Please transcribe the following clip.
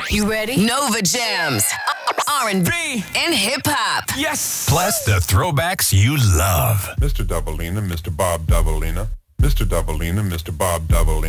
You ready? Nova Jams, R&B, and hip hop. Yes. Plus the throwbacks you love. Mr. Doubleina, Mr. Bob Doubleina, Mr. Doubleina, Mr. Bob Doubleina.